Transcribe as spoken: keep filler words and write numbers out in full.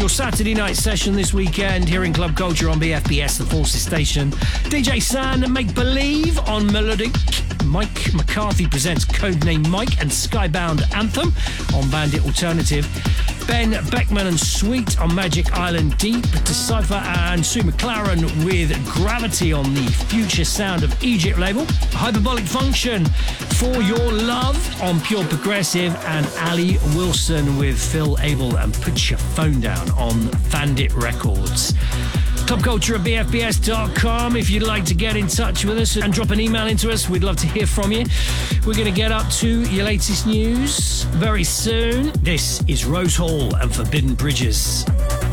Your Saturday night session this weekend here in Club Culture on B F B S, the Forces Station. D J San, Make Believe on Melodic. Mike McCarthy presents Codename Mike and Skybound Anthem on Bandit Alternative. Ben Beckman and Sweet on Magic Island Deep. Decipher and Sue McLaren with Gravity on the Future Sound of Egypt label. Hyperbolic Function, For Your Love on Pure Progressive. And Ali Wilson with Phil Abel and Put Your Phone Down on Bandit Records. Club Culture at B F B S dot com. If you'd like to get in touch with us and drop an email into us, we'd love to hear from you. We're going to get up to your latest news very soon. This is Rose Hall and Forbidden Bridges.